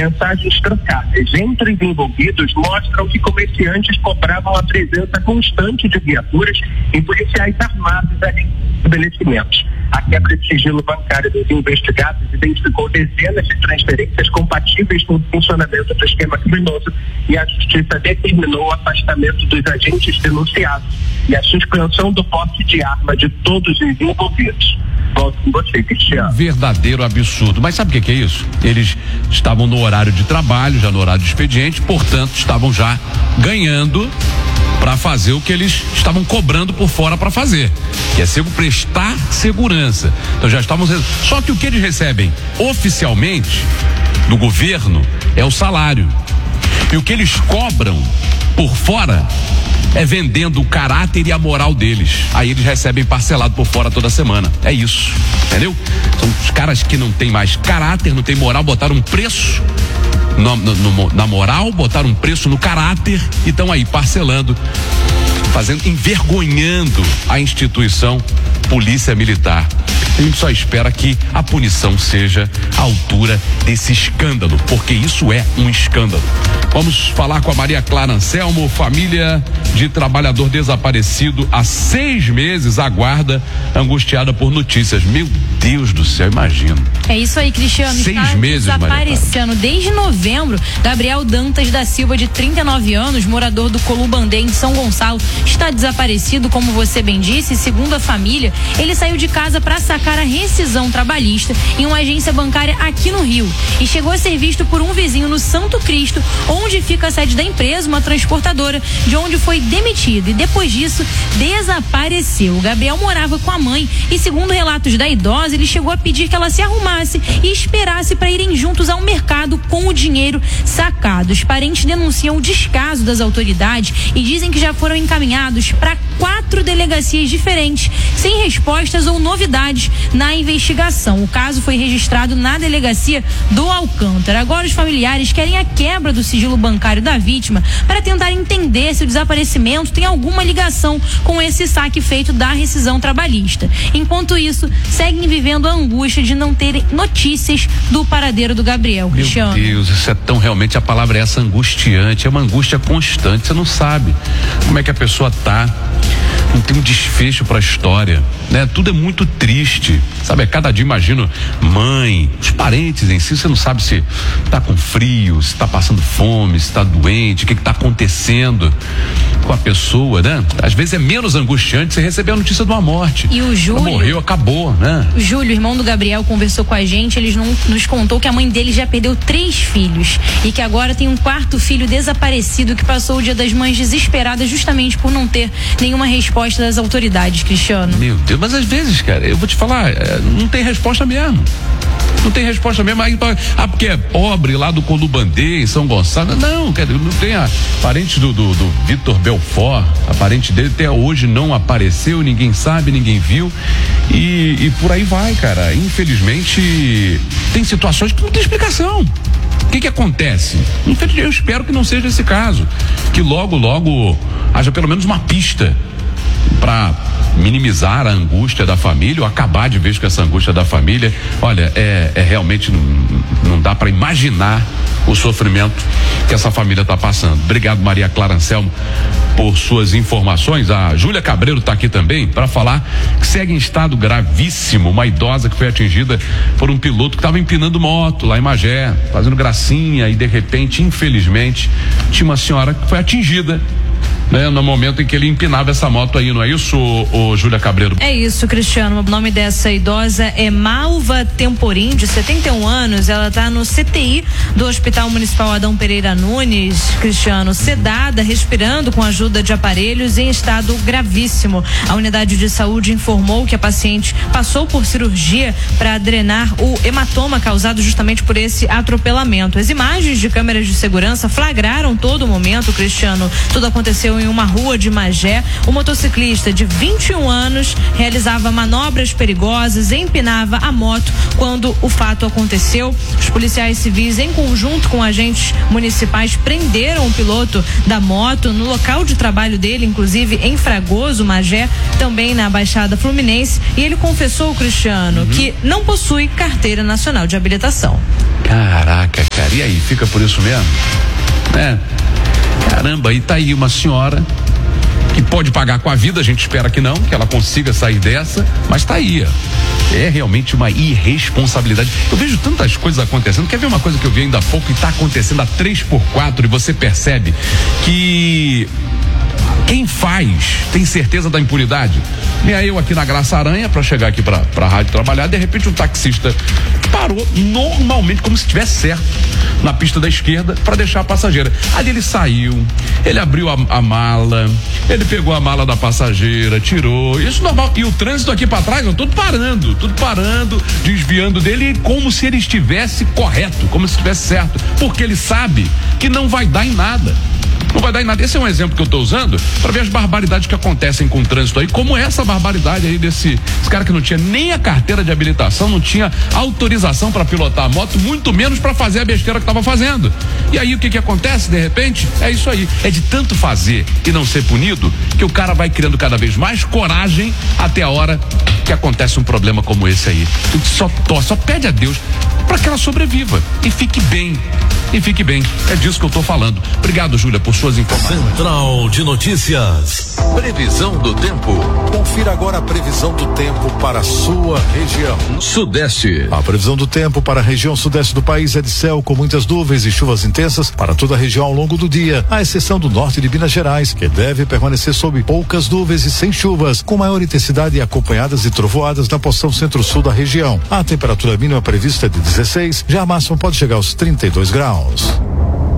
Mensagens trocadas entre os envolvidos mostram que comerciantes cobravam a presença constante de viaturas e policiais armados ali em estabelecimentos. A quebra de sigilo bancário dos investigados identificou dezenas de transferências compatíveis com o funcionamento do esquema criminoso e a justiça determinou o afastamento dos agentes denunciados e a suspensão do porte de arma de todos os envolvidos. Volto com você, Cristiano. Verdadeiro absurdo. Mas sabe o que é isso? Eles estavam no horário de trabalho, já no horário de expediente, portanto, estavam já ganhando para fazer o que eles estavam cobrando por fora para fazer, que é prestar segurança. Então já estávamos. Só que o que eles recebem oficialmente do governo é o salário. E o que eles cobram por fora é vendendo o caráter e a moral deles. Aí eles recebem parcelado por fora toda semana. É isso, entendeu? São os caras que não tem mais caráter, não tem moral, botaram um preço na moral, botaram um preço no caráter e estão aí parcelando, envergonhando a instituição Polícia Militar. A gente só espera que a punição seja à altura desse escândalo, porque isso é um escândalo. Vamos falar com a Maria Clara Anselmo. Família de trabalhador desaparecido há 6 meses aguarda, angustiada por notícias. Meu Deus do céu, imagino. É isso aí, Cristiano. 6 meses, desaparecendo desde novembro. Gabriel Dantas da Silva, de 39 anos, morador do Colubandê, em São Gonçalo, está desaparecido, como você bem disse. Segundo a família, ele saiu de casa para sacar a rescisão trabalhista em uma agência bancária aqui no Rio e chegou a ser visto por um vizinho no Santo Cristo, onde fica a sede da empresa, uma transportadora, de onde foi demitido, e depois disso desapareceu. O Gabriel morava com a mãe e, segundo relatos da idosa, ele chegou a pedir que ela se arrumasse e esperasse para irem juntos ao mercado com o dinheiro sacado. Os parentes denunciam o descaso das autoridades e dizem que já foram encaminhados para 4 delegacias diferentes, sem respostas ou novidades na investigação. O caso foi registrado na delegacia do Alcântara. Agora os familiares querem a quebra do sigilo bancário da vítima para tentar entender se o desaparecimento tem alguma ligação com esse saque feito da rescisão trabalhista. Enquanto isso, seguem vivendo a angústia de não terem notícias do paradeiro do Gabriel. Meu Cristiano. Deus, isso é tão, realmente a palavra é essa, angustiante, é uma angústia constante, você não sabe como é que a pessoa tá, não tem um desfecho para a história, né? Tudo é muito triste, sabe? Cada dia, imagino, mãe, os parentes em si, você não sabe se tá com frio, se tá passando fome, se tá doente, o que tá acontecendo com a pessoa, né? Às vezes é menos angustiante você receber a notícia de uma morte. E o Júlio... Ela morreu, acabou, né? O Júlio, irmão do Gabriel, conversou com a gente, ele nos contou que a mãe dele já perdeu 3 filhos e que agora tem um 4º filho desaparecido que passou o Dia das Mães desesperada justamente por não ter nenhuma resposta das autoridades, Cristiano. Meu Deus, mas às vezes, cara, eu vou te falar, não tem resposta mesmo. Não tem resposta mesmo. Porque é pobre lá do Colubandê, em São Gonçalo. Não, não tem a parente do Vitor Belfort, a parente dele até hoje não apareceu, ninguém sabe, ninguém viu. E por aí vai, cara. Infelizmente, tem situações que não tem explicação. O que acontece? Eu espero que não seja esse caso. Que logo haja pelo menos uma pista para minimizar a angústia da família, ou acabar de vez com essa angústia da família. Olha, realmente não dá para imaginar o sofrimento que essa família está passando. Obrigado, Maria Clara Anselmo, por suas informações. A Júlia Cabreiro está aqui também para falar que segue em estado gravíssimo uma idosa que foi atingida por um piloto que estava empinando moto lá em Magé, fazendo gracinha, e de repente, infelizmente, tinha uma senhora que foi atingida, né, no momento em que ele empinava essa moto aí, não é isso, ô Júlia Cabreiro? É isso, Cristiano. O nome dessa idosa é Malva Temporim, de 71 anos. Ela está no CTI do Hospital Municipal Adão Pereira Nunes, Cristiano, sedada, respirando com a ajuda de aparelhos, em estado gravíssimo. A unidade de saúde informou que a paciente passou por cirurgia para drenar o hematoma causado justamente por esse atropelamento. As imagens de câmeras de segurança flagraram todo o momento, Cristiano. Tudo aconteceu em uma rua de Magé. O motociclista de 21 anos realizava manobras perigosas, empinava a moto quando o fato aconteceu. Os policiais civis, em conjunto com agentes municipais, prenderam o piloto da moto no local de trabalho dele, inclusive em Fragoso, Magé, também na Baixada Fluminense, e ele confessou, Cristiano, que não possui carteira nacional de habilitação. Caraca, cara, e aí? fica por isso mesmo, né? Caramba, e tá aí uma senhora que pode pagar com a vida, a gente espera que não, que ela consiga sair dessa, mas tá aí, ó. É realmente uma irresponsabilidade. Eu vejo tantas coisas acontecendo. Quer ver uma coisa que eu vi ainda há pouco e tá acontecendo a 3x4 e você percebe que quem faz tem certeza da impunidade? Vinha eu aqui na Graça Aranha pra chegar aqui pra rádio trabalhar, de repente um taxista parou normalmente, como se estivesse certo, na pista da esquerda pra deixar a passageira. Ali ele saiu, ele abriu a mala, ele pegou a mala da passageira, tirou, isso normal. E o trânsito aqui pra trás, ó, tudo parando, desviando dele, como se ele estivesse correto, como se estivesse certo, porque ele sabe que não vai dar em nada. Não vai dar em nada. Esse é um exemplo que eu estou usando para ver as barbaridades que acontecem com o trânsito aí, como essa barbaridade aí desse cara que não tinha nem a carteira de habilitação, não tinha autorização para pilotar a moto, muito menos para fazer a besteira que estava fazendo. E aí o que acontece de repente? É isso aí, é de tanto fazer e não ser punido que o cara vai criando cada vez mais coragem até a hora que acontece um problema como esse aí. A gente só pede a Deus para que ela sobreviva e fique bem. É disso que eu tô falando. Obrigado, Júlia, por suas informações. Central de Notícias. Previsão do tempo. Confira agora a previsão do tempo para a sua região. Sudeste. A previsão do tempo para a região sudeste do país é de céu com muitas nuvens e chuvas intensas para toda a região ao longo do dia, à exceção do norte de Minas Gerais, que deve permanecer sob poucas nuvens e sem chuvas, com maior intensidade e acompanhadas de trovoadas na porção centro-sul da região. A temperatura mínima prevista é de 16, já a máxima pode chegar aos 32 graus.